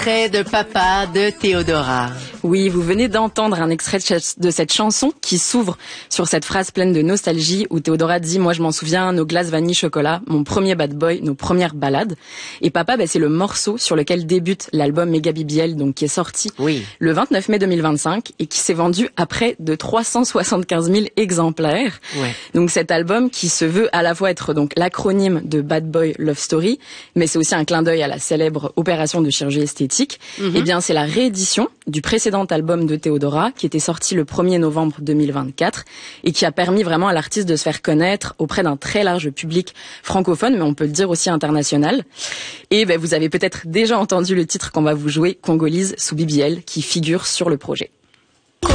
Près de papa de Théodora. Oui, vous venez d'entendre un extrait de cette chanson qui s'ouvre sur cette phrase pleine de nostalgie où Théodora dit « Moi je m'en souviens, nos glaces vanille chocolat, mon premier bad boy, nos premières balades ». Et Papa, c'est le morceau sur lequel débute l'album Méga BBL, donc qui est sorti le 29 mai 2025 et qui s'est vendu à près de 375 000 exemplaires. Ouais. Donc cet album qui se veut à la fois être donc l'acronyme de Bad Boy Love Story, mais c'est aussi un clin d'œil à la célèbre opération de chirurgie esthétique. Eh bien, c'est la réédition du précédent album de Théodora qui était sorti le 1er novembre 2024 et qui a permis vraiment à l'artiste de se faire connaître auprès d'un très large public francophone, mais on peut le dire aussi international. Et vous avez peut-être déjà entendu le titre qu'on va vous jouer, Congolise sous BBL, qui figure sur le projet.